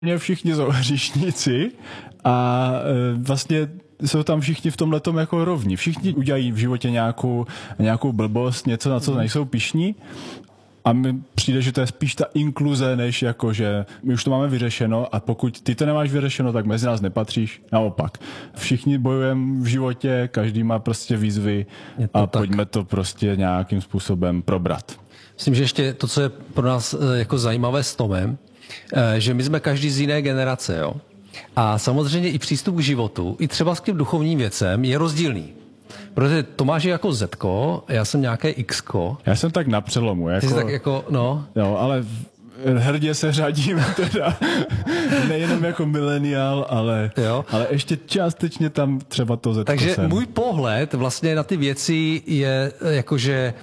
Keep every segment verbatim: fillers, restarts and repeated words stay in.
Mě všichni jsou hříšníci a vlastně jsou tam všichni v tomhletom jako rovni. Všichni udělají v životě nějakou, nějakou blbost, něco, na co nejsou pyšní. A mi přijde, že to je spíš ta inkluze, než jako, že my už to máme vyřešeno a pokud ty to nemáš vyřešeno, tak mezi nás nepatříš. Naopak. Všichni bojujeme v životě, každý má prostě výzvy a tak. Pojďme to prostě nějakým způsobem probrat. Myslím, že ještě to, co je pro nás jako zajímavé s Tomem, že my jsme každý z jiné generace, jo. A samozřejmě i přístup k životu, i třeba k těm duchovním věcem je rozdílný. Protože Tomáš je jako Zetko, já jsem nějaké Xko. Já jsem tak na přelomu. Jako, Ty jsi tak jako, no. Jo, ale hrdě se řadím teda nejenom jako mileniál, ale, ale ještě částečně tam třeba to Zetko Takže jsem. můj pohled vlastně na ty věci je jakože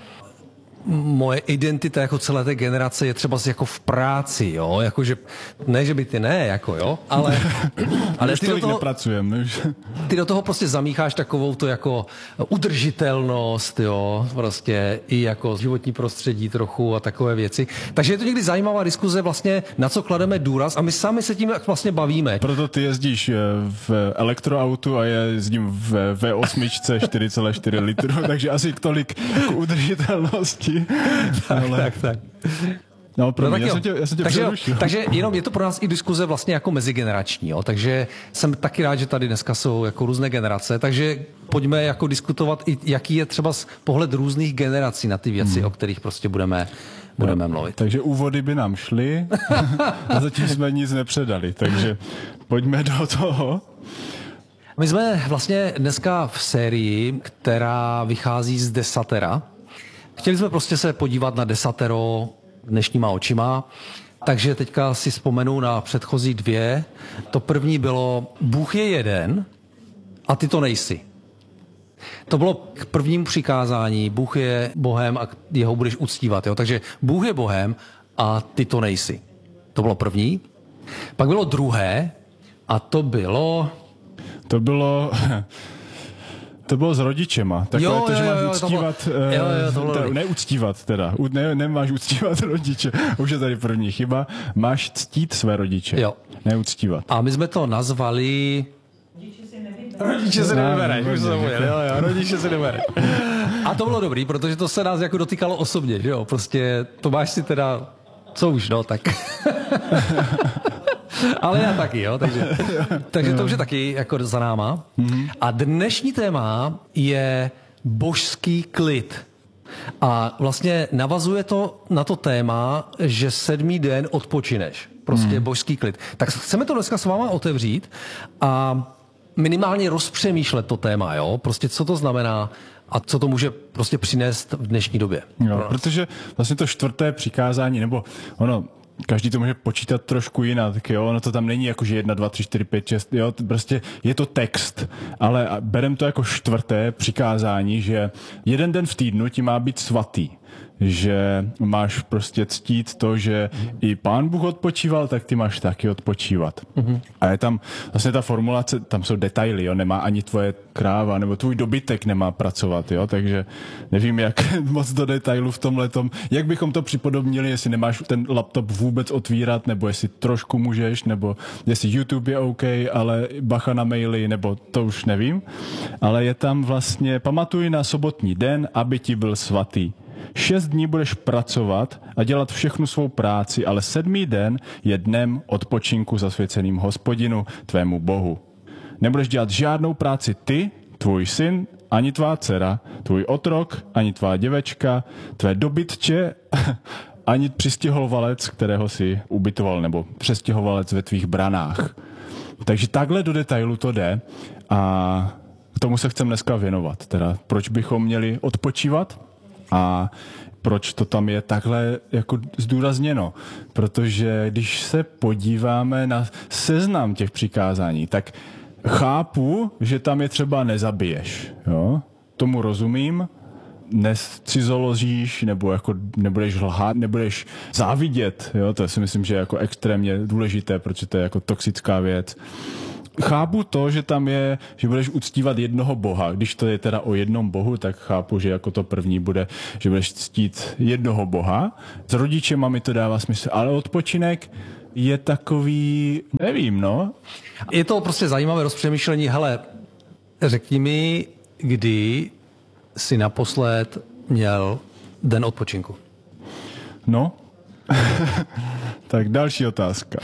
moje identita jako celé té generace je třeba jako v práci, jo, jakože, ne, že by ty ne, jako jo, ale, ale ty, do toho, ty do toho prostě zamícháš takovou to jako udržitelnost, jo, prostě i jako životní prostředí trochu a takové věci. Takže je to někdy zajímavá diskuze vlastně, na co klademe důraz a my sami se tím vlastně bavíme. Proto ty jezdíš v elektroautu a já jezdím v V osm čtyři celá čtyři litru, takže asi tolik k udržitelnosti. tak, ale... tak, tak. No, pro no, mě, já jsem tě, já jsem tě takže, takže jenom je to pro nás i diskuze vlastně jako mezigenerační, jo? Takže jsem taky rád, že tady dneska jsou jako různé generace, takže pojďme jako diskutovat i jaký je třeba pohled různých generací na ty věci, hmm. o kterých prostě budeme, budeme no, mluvit. Takže úvody by nám šly a zatím jsme nic nepředali, takže pojďme do toho. My jsme vlastně dneska v sérii, která vychází z desatera. Chtěli jsme prostě se podívat na desatero dnešníma očima, takže teďka si vzpomenu na předchozí dvě. To první bylo Bůh je jeden a ty to nejsi. To bylo k prvnímu přikázání. Bůh je Bohem a jeho budeš uctívat. Jo? Takže Bůh je Bohem a ty to nejsi. To bylo první. Pak bylo druhé a to bylo... To bylo... To bylo s rodičema. Takové jo, to, že jo, máš jo, uctívat, to bylo, jo, jo, to bylo teda, neuctívat teda, ne, nemáš uctívat rodiče, už je tady první chyba, máš ctít své rodiče, jo. Neuctívat. A my jsme to nazvali... Rodiče si nevybereš. Rodiče si nevybereš, už jsem mluvil, jo, jo, rodiče si nevybereš. A to bylo dobrý, protože to se nás jako dotýkalo osobně, že jo, prostě to máš si teda, co už, no, tak... Ale já taky, jo, takže, takže to už je taky jako za náma. A dnešní téma je božský klid. A vlastně navazuje to na to téma, že sedmý den odpočineš. Prostě hmm. božský klid. Tak chceme to dneska s váma otevřít a minimálně rozpřemýšlet to téma, jo, prostě co to znamená a co to může prostě přinést v dnešní době. Jo, protože vlastně to čtvrté přikázání, nebo ono, každý to může počítat trošku jinak, tak jo, ono to tam není jako, že jedna, dva, tři, čtyři, pět, šest, jo, to prostě je to text, ale berem to jako čtvrté přikázání, že jeden den v týdnu ti má být svatý, že máš prostě ctít to, že i Pán Bůh odpočíval, tak ty máš taky odpočívat. Mm-hmm. A je tam vlastně ta formulace, tam jsou detaily, jo, nemá ani tvoje kráva, nebo tvůj dobytek nemá pracovat, jo, takže nevím, jak moc do detailu v tomhletom, jak bychom to připodobnili, jestli nemáš ten laptop vůbec otvírat, nebo jestli trošku můžeš, nebo jestli YouTube je OK, ale bacha na maily, nebo to už nevím, ale je tam vlastně, pamatuj na sobotní den, aby ti byl svatý. Šest dní budeš pracovat a dělat všechnu svou práci, ale sedmý den je dnem odpočinku zasvěceným Hospodinu, tvému Bohu. Nebudeš dělat žádnou práci ty, tvůj syn, ani tvá dcera, tvůj otrok, ani tvá děvečka, tvé dobytče, ani přistěhovalec, kterého si ubytoval, nebo přestěhovalec ve tvých branách. Takže takhle do detailu to jde a k tomu se chcem dneska věnovat. Teda proč bychom měli odpočívat? A proč to tam je takhle jako zdůrazněno? Protože když se podíváme na seznam těch přikázání, tak chápu, že tam je třeba nezabiješ. Jo? Tomu rozumím, necizoložíš, nebo jako nebudeš lhát, nebudeš závidět. Jo? To si myslím, že je jako extrémně důležité, protože to je jako toxická věc. Chápu to, že tam je, že budeš uctívat jednoho boha. Když to je teda o jednom bohu, tak chápu, že jako to první bude, že budeš ctít jednoho boha. S rodičema mi to dává smysl, ale odpočinek je takový, nevím, no. Je to prostě zajímavé rozpřemýšlení, hele, řekni mi, kdy jsi naposled měl den odpočinku? No, tak další otázka.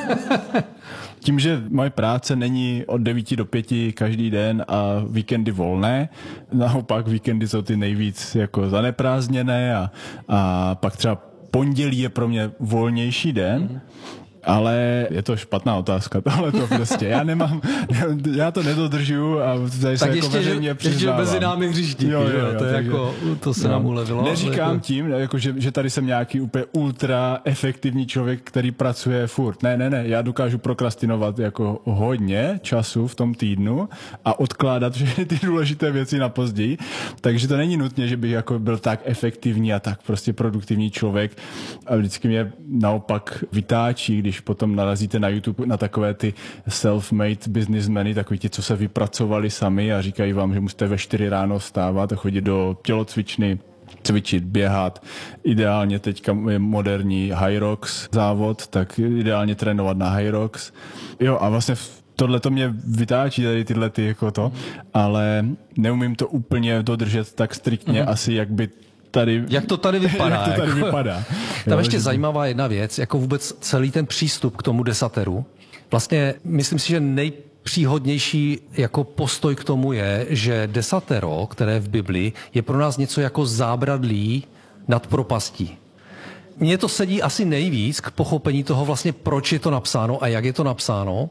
Tím, že moje práce není od devíti do pěti každý den a víkendy volné, naopak víkendy jsou ty nejvíc jako zaneprázdněné a, a pak třeba pondělí je pro mě volnější den, mm. ale je to špatná otázka, tohle to prostě. Já nemám, já to nedodržuju a tady se tak jako veřejně přiznávám. Tak ještě mezi námi hřištíky, jo, jo, jo, to, takže, jako, to se no, nám ulevilo. Neříkám jako... tím, jako, že, že tady jsem nějaký úplně ultra efektivní člověk, který pracuje furt. Ne, ne, ne, já dokážu prokrastinovat jako hodně času v tom týdnu a odkládat všechny ty důležité věci na později, takže to není nutně, že bych jako byl tak efektivní a tak prostě produktivní člověk a vždycky mě naopak vytáčí, když potom narazíte na YouTube na takové ty self-made businessmeny, takový ti, co se vypracovali sami a říkají vám, že musíte ve čtyři ráno vstávat a chodit do tělocvičny, cvičit, běhat. Ideálně teďka je moderní Hyrox závod, tak ideálně trénovat na Hyrox. Jo a vlastně tohle to mě vytáčí tady tyhle ty jako to, ale neumím to úplně dodržet tak striktně mm-hmm. asi, jak by tady, jak to tady vypadá. Jak to tady jako, vypadá. Tam ještě že... zajímavá jedna věc, jako vůbec celý ten přístup k tomu desateru. Vlastně myslím si, že nejpříhodnější jako postoj k tomu je, že desatero, které v Bibli, je pro nás něco jako zábradlí nad propastí. Mně to sedí asi nejvíc k pochopení toho vlastně, proč je to napsáno a jak je to napsáno.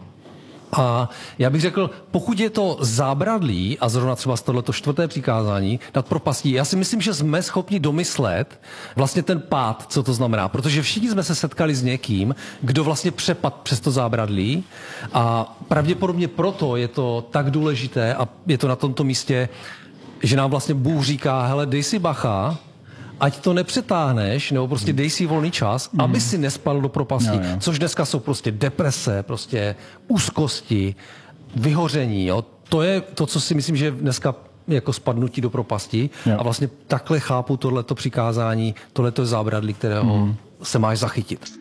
A já bych řekl, pokud je to zábradlí, a zrovna třeba z tohleto čtvrté přikázání nad propastí, já si myslím, že jsme schopni domyslet vlastně ten pád, co to znamená. Protože všichni jsme se setkali s někým, kdo vlastně přepad přes to zábradlí a pravděpodobně proto je to tak důležité a je to na tomto místě, že nám vlastně Bůh říká, hele, dej si bacha, ať to nepřetáhneš, nebo prostě dej si volný čas, mm. aby si nespadl do propasti, jo, jo. Což dneska jsou prostě deprese, prostě úzkosti, vyhoření, jo. To je to, co si myslím, že dneska jako spadnutí do propasti jo. A vlastně takhle chápu tohleto přikázání, tohleto je zábradlí, kterého mm. se máš zachytit.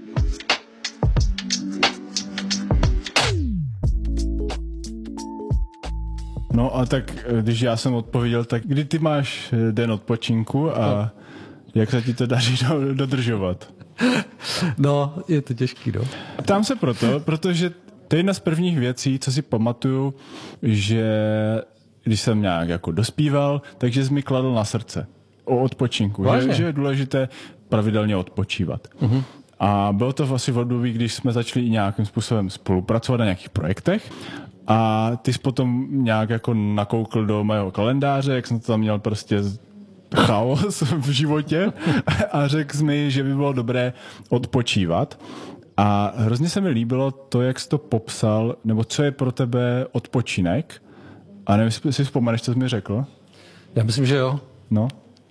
No a tak, když já jsem odpověděl, tak kdy ty máš den odpočinku a no. Jak se ti to daří dodržovat? No, je to těžký, no. Ptám se proto, protože to je jedna z prvních věcí, co si pamatuju, že když jsem nějak jako dospíval, takže jsi mi kladl na srdce o odpočinku, že, že je důležité pravidelně odpočívat. Uh-huh. A bylo to asi v období, když jsme začali i nějakým způsobem spolupracovat na nějakých projektech a ty jsi potom nějak jako nakoukl do mého kalendáře, jak jsem to tam měl prostě chaos v životě a řekl mi, že by bylo dobré odpočívat. A hrozně se mi líbilo to, jak jsi to popsal, nebo co je pro tebe odpočinek. A nevím, jestli si vzpomeneš, co jsi mi řekl? Já myslím, že jo. No.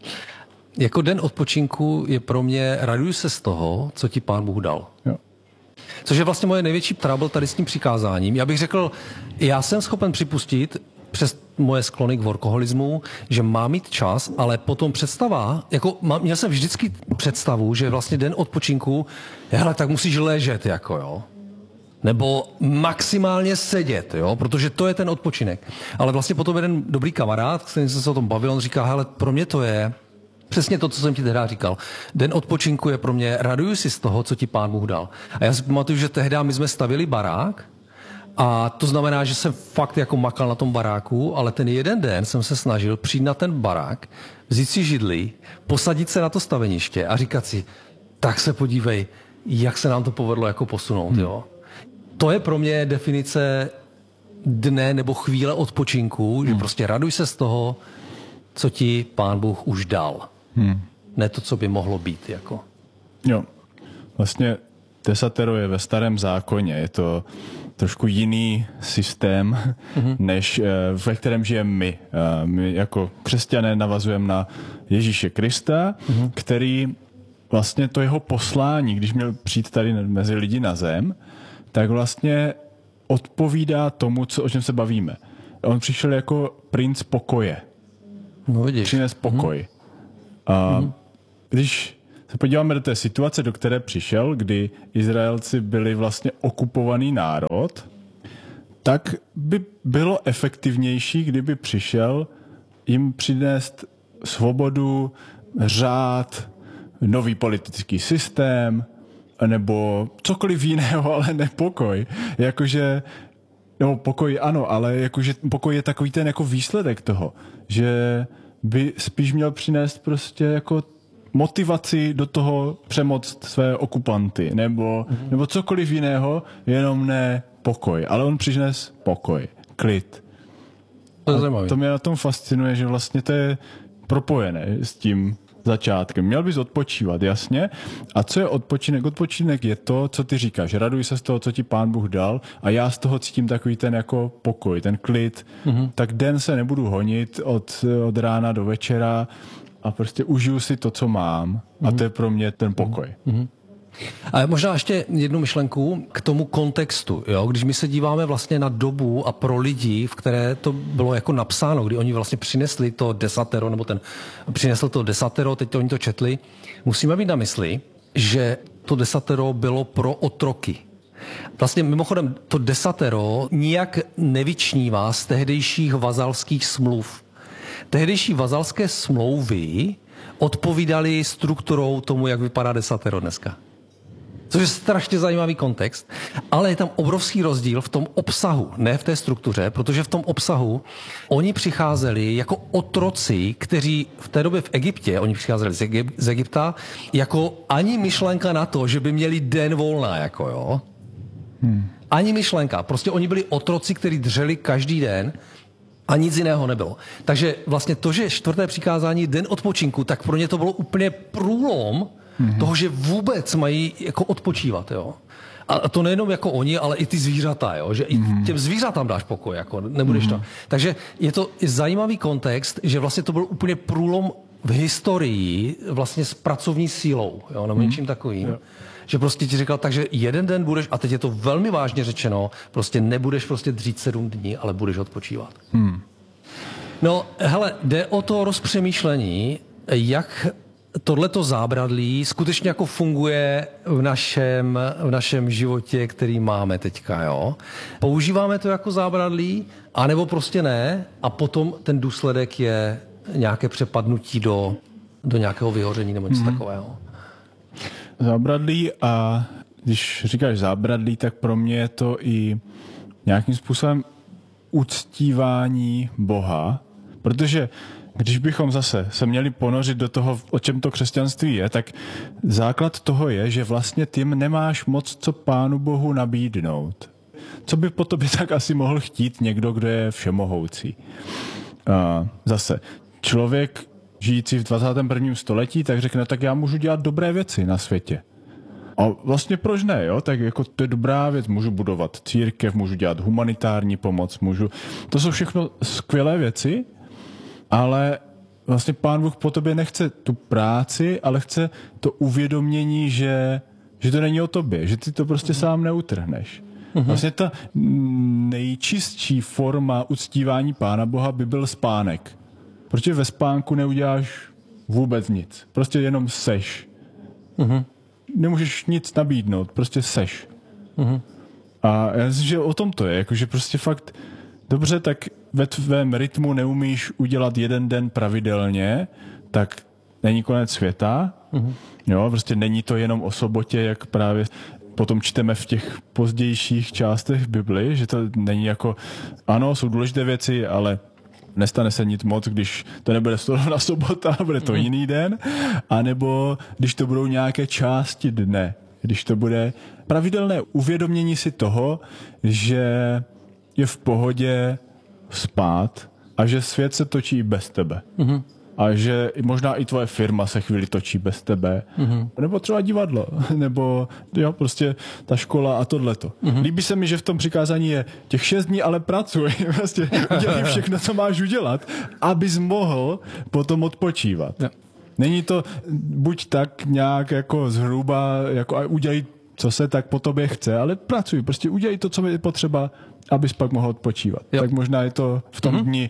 Jako den odpočinku je pro mě, raduj se z toho, co ti Pán Bůh dal. Jo. Což je vlastně moje největší trouble tady s tím přikázáním. Já bych řekl, já jsem schopen připustit, přes moje sklony k workoholismu, že má mít čas, ale potom představa, jako má, měl jsem vždycky představu, že vlastně den odpočinku, hele, tak musíš ležet, jako jo. Nebo maximálně sedět, jo, protože to je ten odpočinek. Ale vlastně potom jeden dobrý kamarád, který jsem se o tom bavil, on říká, hele, pro mě to je přesně to, co jsem ti tehdy říkal. Den odpočinku je pro mě, raduju si z toho, co ti Pán Bůh dal. A já si pamatuju, že tehdy my jsme stavili barák, a to znamená, že jsem fakt jako makal na tom baráku, ale ten jeden den jsem se snažil přijít na ten barák, vzít si židli, posadit se na to staveniště a říkat si, tak se podívej, jak se nám to povedlo jako posunout. Hmm. Jo? To je pro mě definice dne nebo chvíle odpočinku, hmm. že prostě raduj se z toho, co ti Pán Bůh už dal. Hmm. Ne to, co by mohlo být. Jako. Jo, vlastně desatero je ve Starém zákoně, je to trošku jiný systém, mm-hmm. než ve kterém žijeme my. My jako křesťané navazujeme na Ježíše Krista, mm-hmm. který vlastně to jeho poslání, když měl přijít tady mezi lidi na zem, tak vlastně odpovídá tomu, co, o čem se bavíme. On přišel jako princ pokoje. No vidíš. Přines pokoj. Mm-hmm. A když se podíváme do té situace, do které přišel, kdy Izraelci byli vlastně okupovaný národ, tak by bylo efektivnější, kdyby přišel jim přinést svobodu, řád, nový politický systém, nebo cokoliv jiného, ale ne pokoj. Jakože, no pokoj ano, ale jakože pokoj je takový ten jako výsledek toho, že by spíš měl přinést prostě jako motivaci do toho přemoct své okupanty, nebo, mm-hmm. nebo cokoliv jiného, jenom ne pokoj. Ale on přines pokoj, klid. To, je to mě na tom fascinuje, že vlastně to je propojené s tím začátkem. Měl bys odpočívat, jasně. A co je odpočinek? Odpočinek je to, co ty říkáš. Raduj se z toho, co ti Pán Bůh dal a já z toho cítím takový ten jako pokoj, ten klid. Mm-hmm. Tak den se nebudu honit od, od rána do večera a prostě užiju si to, co mám. Mm-hmm. A to je pro mě ten pokoj. Mm-hmm. A možná ještě jednu myšlenku k tomu kontextu. Jo? Když my se díváme vlastně na dobu a pro lidi, v které to bylo jako napsáno, kdy oni vlastně přinesli to desatero, nebo ten přinesl to desatero, teď to oni to četli, musíme mít na mysli, že to desatero bylo pro otroky. Vlastně mimochodem to desatero nijak nevyčnívá z tehdejších vazalských smluv. Tehdejší vazalské smlouvy odpovídaly strukturou tomu, jak vypadá desatero dneska. Což je strašně zajímavý kontext, ale je tam obrovský rozdíl v tom obsahu, ne v té struktuře, protože v tom obsahu oni přicházeli jako otroci, kteří v té době v Egyptě, oni přicházeli z, Egyp, z Egypta, jako ani myšlenka na to, že by měli den volna, jako jo. Hmm. Ani myšlenka. Prostě oni byli otroci, kteří dřeli každý den a nic jiného nebylo. Takže vlastně to, že čtvrté přikázání den odpočinku, tak pro ně to bylo úplně průlom mm-hmm. toho, že vůbec mají jako odpočívat, jo. A to nejenom jako oni, ale i ty zvířata, jo, že mm-hmm. i těm zvířatám dáš pokoj, jako nebudeš mm-hmm. to. Takže je to zajímavý kontext, že vlastně to byl úplně průlom v historii vlastně s pracovní sílou, jo, nebo mm-hmm. něčím takovým. Jo. Že prostě ti říkal, takže jeden den budeš, a teď je to velmi vážně řečeno, prostě nebudeš prostě dřít sedm dní, ale budeš odpočívat. Hmm. No, hele, jde o to rozpřemýšlení, jak tohleto zábradlí skutečně jako funguje v našem, v našem životě, který máme teďka, jo. Používáme to jako zábradlí, anebo prostě ne, a potom ten důsledek je nějaké přepadnutí do, do nějakého vyhoření nebo něco hmm. takového. Zábradlí, a když říkáš zábradlí, tak pro mě je to i nějakým způsobem uctívání Boha, protože když bychom zase se měli ponořit do toho, o čem to křesťanství je, tak základ toho je, že vlastně ty nemáš moc co Pánu Bohu nabídnout. Co by po tobě tak asi mohl chtít někdo, kdo je všemohoucí. A zase, člověk žijící v dvacátém prvním století, tak řekne, tak já můžu dělat dobré věci na světě. A vlastně proč ne, jo? Tak jako to je dobrá věc, můžu budovat církev, můžu dělat humanitární pomoc, můžu... To jsou všechno skvělé věci, ale vlastně Pán Bůh po tobě nechce tu práci, ale chce to uvědomění, že, že to není o tobě, že ty to prostě mm. sám neutrhneš. Mm-hmm. Vlastně ta nejčistší forma uctívání Pána Boha by byl spánek. Protože ve spánku neuděláš vůbec nic. Prostě jenom seš. Uh-huh. Nemůžeš nic nabídnout, prostě seš. Uh-huh. A já myslím, že o tom to je. Jakože prostě fakt, dobře, tak ve tvém rytmu neumíš udělat jeden den pravidelně, tak není konec světa. Uh-huh. Jo, prostě není to jenom o sobotě, jak právě potom čteme v těch pozdějších částech Bibli, že to není jako, ano, jsou důležité věci, ale nestane se nic moc, když to nebude na sobota, bude to jiný den, anebo když to budou nějaké části dne, když to bude pravidelné uvědomění si toho, že je v pohodě spát a že svět se točí bez tebe. Mm-hmm. A že možná i tvoje firma se chvíli točí bez tebe. Mm-hmm. Nebo třeba divadlo, nebo jo, prostě ta škola a tohleto. Mm-hmm. Líbí se mi, že v tom přikázání je těch šest dní, ale pracuj. Prostě udělej všechno, co máš udělat, abys mohl potom odpočívat. Yeah. Není to buď tak nějak jako zhruba, jako udělej, co se tak po tobě chce, ale pracuj, prostě udělej to, co je potřeba, abys pak mohl odpočívat. Jo. Tak možná je to v tom mm-hmm. dni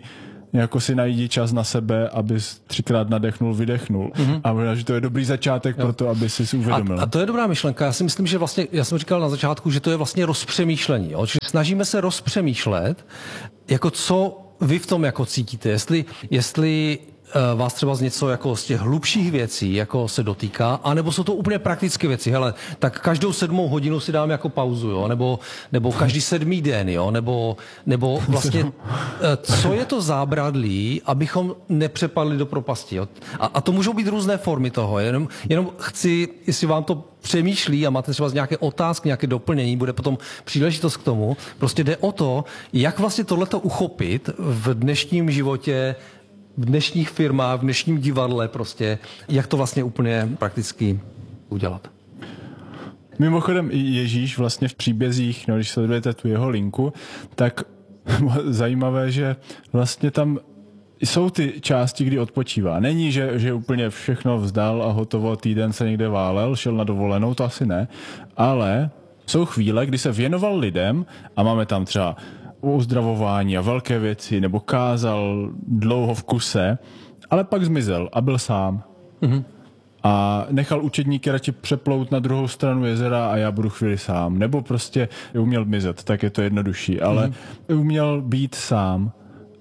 jako si najdi čas na sebe, abys třikrát nadechnul, vydechnul. Mm-hmm. A možná, že to je dobrý začátek jo. pro to, aby si uvědomil. A, a to je dobrá myšlenka. Já si myslím, že vlastně, já jsem říkal na začátku, že to je vlastně rozpřemýšlení. Jo? Čiže snažíme se rozpřemýšlet, jako co vy v tom jako cítíte. Jestli, jestli vás třeba z něco jako z těch hlubších věcí jako se dotýká, anebo jsou to úplně praktické věci. Hele, tak každou sedmou hodinu si dám jako pauzu, jo? Nebo, nebo každý sedmý den, jo? Nebo, nebo vlastně, co je to zábradlí, abychom nepřepadli do propasti. Jo? A, a to můžou být různé formy toho. Jenom, jenom chci, jestli vám to přemýšlí a máte třeba nějaké otázky, nějaké doplnění, bude potom příležitost k tomu. Prostě jde o to, jak vlastně tohleto uchopit v dnešním životě, v dnešních firmách, v dnešním divadle prostě, jak to vlastně úplně prakticky udělat. Mimochodem i Ježíš vlastně v příbězích, no, když sledujete tu jeho linku, tak zajímavé, že vlastně tam jsou ty části, kdy odpočívá. Není, že, že úplně všechno vzdal a hotovo, týden se někde válel, šel na dovolenou, to asi ne, ale jsou chvíle, kdy se věnoval lidem a máme tam třeba uzdravování a velké věci, nebo kázal dlouho v kuse, ale pak zmizel a byl sám. Mm-hmm. A nechal učedníky radši přeplout na druhou stranu jezera a já budu chvíli sám. Nebo prostě uměl mizet, tak je to jednodušší, ale mm-hmm. uměl být sám.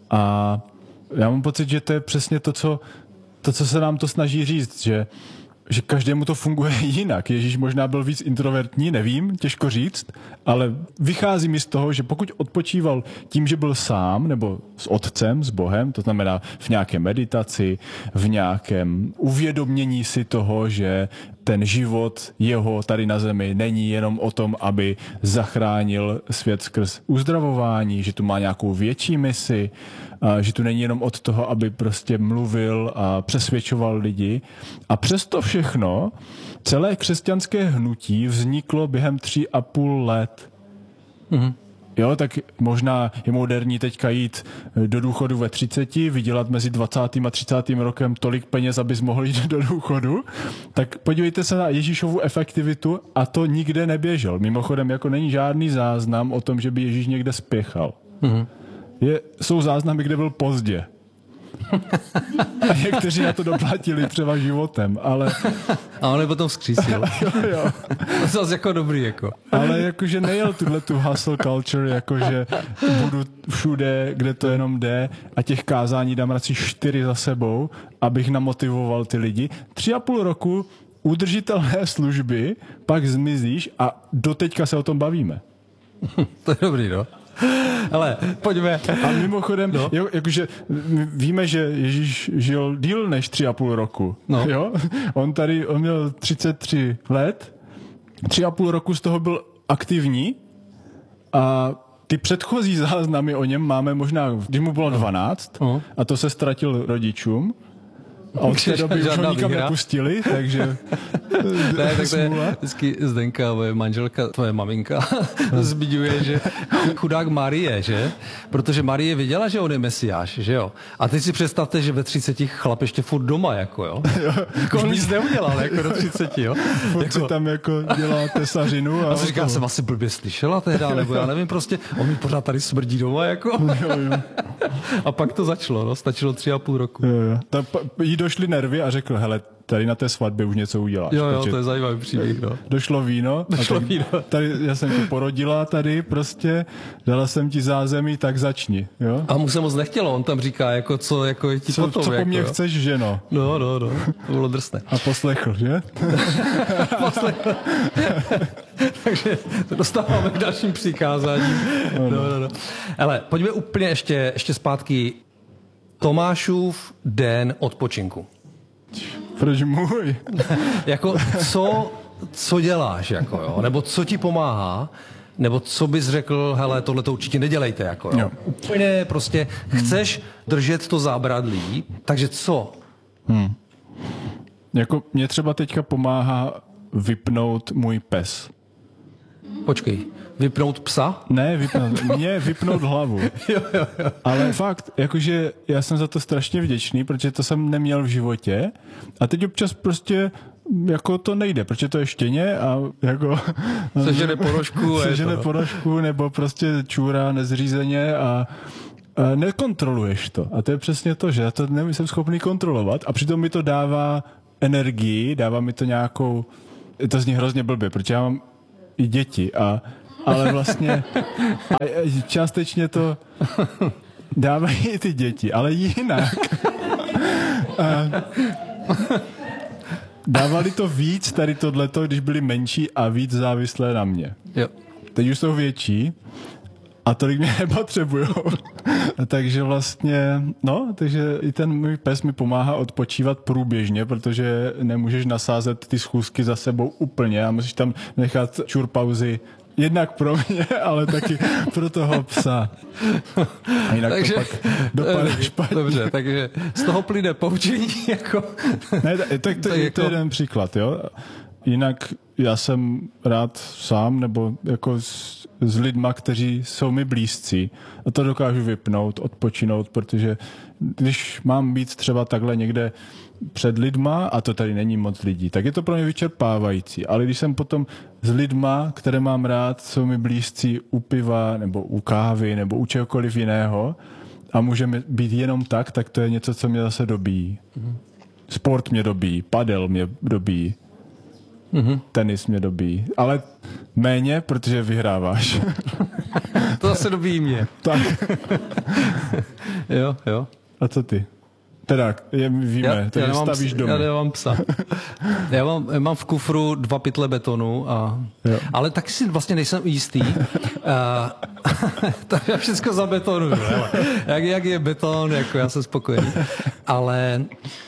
A já mám pocit, že to je přesně to, co, to, co se nám to snaží říct, že že každému to funguje jinak. Ježíš možná byl víc introvertní, nevím, těžko říct, ale vychází mi z toho, že pokud odpočíval tím, že byl sám, nebo s otcem, s Bohem, to znamená v nějaké meditaci, v nějakém uvědomění si toho, že ten život jeho tady na zemi není jenom o tom, aby zachránil svět skrz uzdravování, že tu má nějakou větší misi, a že tu není jenom od toho, aby prostě mluvil a přesvědčoval lidi. A přesto všechno celé křesťanské hnutí vzniklo během tří a půl let. Mm-hmm. Jo, tak možná je moderní teďka jít do důchodu ve třiceti, vydělat mezi dvacátým a třicátým rokem tolik peněz, abys mohl jít do důchodu. Tak podívejte se na Ježíšovu efektivitu a to nikde neběžel. Mimochodem, jako není žádný záznam o tom, že by Ježíš někde spěchal. Mm-hmm. Je, jsou záznamy, kde byl pozdě. A někteří na to doplatili třeba životem, ale... A on je potom vzkřísil. jo, jo. To je zase jako dobrý, jako. Ale jakože nejel tuhle tu hustle culture, jakože budu všude, kde to jenom jde a těch kázání dám radši čtyři za sebou, abych namotivoval ty lidi. Tři a půl roku udržitelné služby, pak zmizíš a doteďka se o tom bavíme. To je dobrý, no. Ale pojďme. A mimochodem, no. jo, jakože víme, že Ježíš žil díl než tři a půl roku. No. Jo? On tady, on měl třicet tři let, tři a půl roku z toho byl aktivní a ty předchozí záznamy o něm máme možná, když mu bylo dvanáct no. a to se ztratil rodičům. A od té doby už ho nikam nepustili, takže... Ne, tak to je vždycky Zdenka, moje manželka, tvoje maminka, zmiňuje, že chudák Marie, že? Protože Marie věděla, že on je mesiáš, že jo? A teď si představte, že ve třiceti chlap ještě furt doma, jako jo? jo. Jako on nic neudělal, jako do třiceti, jo? Furt jako... si tam jako dělá tesařinu. A, a si říká, já jsem asi blbě slyšela tehda, nebo já nevím, prostě, on mi pořád tady smrdí doma, jako? Jo, jo. A pak to začalo, no? Stačilo tři a půl roku. Jo, jo. Ta, jí došly nervy a řekl, hele, tady na té svatbě už něco uděláš. Jo, jo, to je zajímavý příběh, no. Došlo víno. Došlo a tak, víno. Tady, já jsem tě porodila tady prostě, dala jsem ti zázemí, tak začni, jo. A mu se moc nechtělo, on tam říká, jako co, jako je ti co, potom. Co po jako, mně jo? chceš, ženo? No, no, no, to bylo drsné. A poslechl, že? poslechl. Takže dostáváme k dalším přikázáním. No, no, no. Ale pojďme úplně ještě, ještě zpátky. Tomášův den odpočinku. Proč můj? Jako co, co děláš, jako jo? Nebo co ti pomáhá? Nebo co bys řekl, hele, tohle to určitě nedělejte, jako jo? jo. Úplně prostě chceš držet to zábradlí, takže co? Hmm. Jako mě třeba teďka pomáhá vypnout můj pes. Počkej, vypnout psa? Ne, vypnout, mě vypnout hlavu. jo, jo, jo. Ale fakt, jakože já jsem za to strašně vděčný, protože to jsem neměl v životě a teď občas prostě jako to nejde, protože to je štěně a jako... Sežene ponožku. Sežene ponožku nebo prostě čůra nezřízeně a nekontroluješ to. A to je přesně to, že já to nejsem schopný kontrolovat a přitom mi to dává energii, dává mi to nějakou, to zní hrozně blbě, protože já mám i děti, a, ale vlastně a částečně to dávají i ty děti, ale jinak. A dávali to víc tady tohleto, když byli menší a víc závislé na mě. Jo. Teď už jsou větší a tolik mě nepotřebujou. Takže vlastně, no, takže i ten můj pes mi pomáhá odpočívat průběžně, protože nemůžeš nasázet ty schůzky za sebou úplně a musíš tam nechat čurpauzy jednak pro mě, ale taky pro toho psa. A jinak takže, to pak dopadne špatně. Dobře, takže z toho plyne poučení jako... Ne, tak, tak to, to, jako... to je jeden příklad, jo. Jinak já jsem rád sám, nebo jako s, s lidma, kteří jsou mi blízcí. A to dokážu vypnout, odpočinout, protože když mám být třeba takhle někde před lidma, a to tady není moc lidí, tak je to pro mě vyčerpávající. Ale když jsem potom s lidma, které mám rád, jsou mi blízcí u piva, nebo u kávy, nebo u čehokoliv jiného a můžeme být jenom tak, tak to je něco, co mě zase dobíjí. Sport mě dobíjí, padel mě dobíjí. Mm-hmm. Tenis mě dobíjí. Ale méně, protože vyhráváš. To zase dobíjí mě. Tak. Jo, jo. A co ty? Teda, je, víme, já, takže já stavíš domy. Já nemám psa. Já mám, já mám v kufru dva pytle betonu, a, ale taky si vlastně nejsem jistý. Tak já všechno zabetonuju. Jak, jak je beton, jako já jsem spokojený. Ale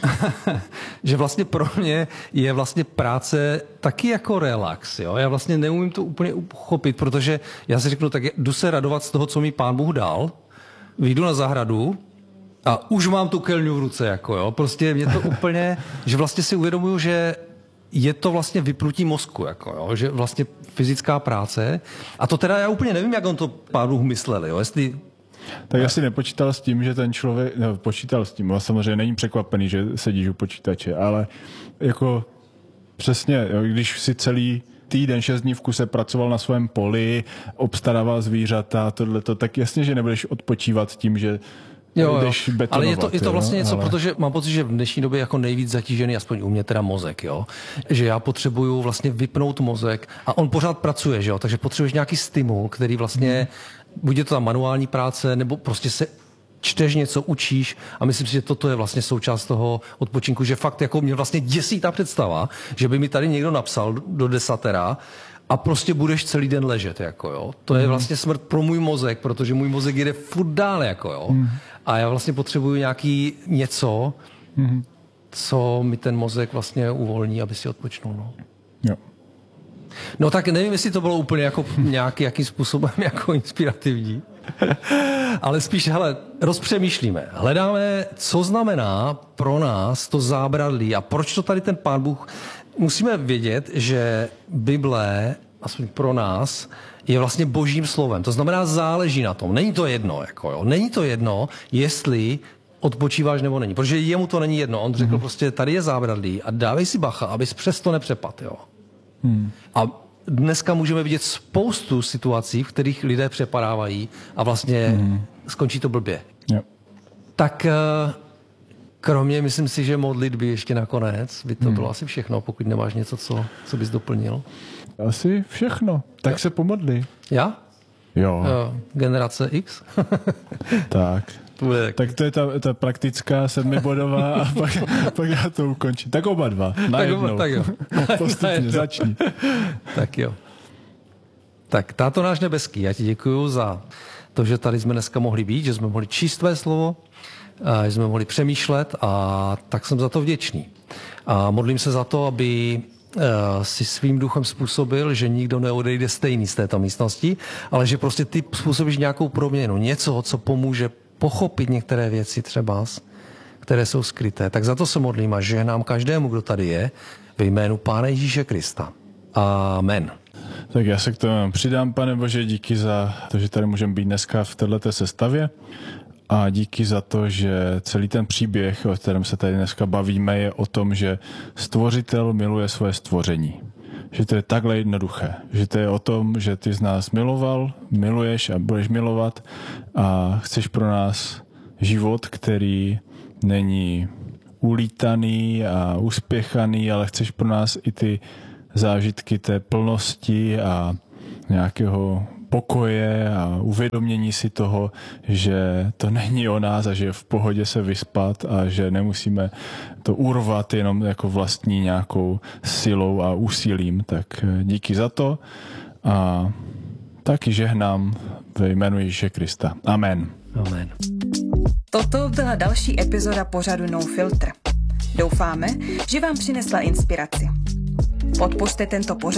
že vlastně pro mě je vlastně práce taky jako relax. Jo? Já vlastně neumím to úplně uchopit, protože já si řeknu, tak jdu se radovat z toho, co mi Pán Bůh dal, vyjdu na zahradu, a už mám tu kelňu v ruce, jako jo. Prostě mě to úplně, že vlastně si uvědomuju, že je to vlastně vypnutí mozku, jako jo. Že vlastně fyzická práce. A to teda já úplně nevím, jak on to Pán Bůh myslel, jo. Jestli... Tak já si nepočítal s tím, že ten člověk, no, počítal s tím, ale samozřejmě není překvapený, že sedíš u počítače, ale jako přesně, jo, když si celý týden, šest dní v kuse pracoval na svém poli, obstarával zvířata, tohleto, tak jasně, že nebudeš odpočívat tím, že Jo, jo. Ale je to, je to vlastně jo, něco, ale... protože mám pocit, že v dnešní době jako nejvíc zatížený, aspoň u mě teda mozek, jo. Že já potřebuju vlastně vypnout mozek a on pořád pracuje, že jo, takže potřebuješ nějaký stimul, který vlastně, hmm. buď je to ta manuální práce, nebo prostě se čteš něco, učíš a myslím si, že toto je vlastně součást toho odpočinku, že fakt jako mě vlastně děsí ta představa, že by mi tady někdo napsal do desatera, a prostě budeš celý den ležet, jako jo. To je vlastně smrt pro můj mozek, protože můj mozek jede furt dál, jako jo. Mm. A já vlastně potřebuju nějaký něco, mm. co mi ten mozek vlastně uvolní, aby si odpočnul, no. Jo. No tak nevím, jestli to bylo úplně jako nějaký, jakým způsobem jako inspirativní. Ale spíš, hele, rozpřemýšlíme. Hledáme, co znamená pro nás to zábradlí a proč to tady ten Pán Bůh. Musíme vědět, že Bible, aspoň pro nás, je vlastně božím slovem. To znamená, záleží na tom. Není to jedno, jako jo. Není to jedno, jestli odpočíváš nebo není. Protože jemu to není jedno. On řekl mm-hmm. prostě, tady je zábradlí a dávej si bacha, abys přes to nepřepad, jo. Mm. A dneska můžeme vidět spoustu situací, v kterých lidé přepadávají a vlastně mm. skončí to blbě. Jo. Tak... Kromě, myslím si, že modlitby ještě nakonec by to hmm. bylo asi všechno, pokud nemáš něco, co, co bys doplnil. Asi všechno. Tak jo. Se pomodli. Já? Jo. jo. Generace X? Tak. Bude. Tak to je ta, ta praktická sedmibodová a pak, pak já to ukončím. Tak oba dva. Najednou. Tak jo. Postupně, začni. Tak jo. Tak, Táto náš nebeský, já ti děkuju za to, že tady jsme dneska mohli být, že jsme mohli číst tvé slovo, že jsme mohli přemýšlet a tak jsem za to vděčný. A modlím se za to, aby si svým duchem způsobil, že nikdo neodejde stejný z této místnosti, ale že prostě ty způsobíš nějakou proměnu, něco, co pomůže pochopit některé věci třeba, které jsou skryté. Tak za to se modlím a žehnám každému, kdo tady je, ve jménu Pána Ježíše Krista. Amen. Tak já se k tomu přidám, Pane Bože, díky za to, že tady můžeme být dneska v této sestavě. A díky za to, že celý ten příběh, o kterém se tady dneska bavíme, je o tom, že stvořitel miluje svoje stvoření. že to je takhle jednoduché. Že to je o tom, že ty z nás miloval, miluješ a budeš milovat a chceš pro nás život, který není ulítaný a uspěchaný, ale chceš pro nás i ty zážitky té plnosti a nějakého pokoje a uvědomění si toho, že to není o nás a že je v pohodě se vyspat a že nemusíme to urvat jenom jako vlastní nějakou silou a úsilím. Tak díky za to a taky žehnám ve jménu Ježíše Krista. Amen. Amen. Toto byla další epizoda pořadu No Filter. Doufáme, že vám přinesla inspiraci. Podpořte tento pořad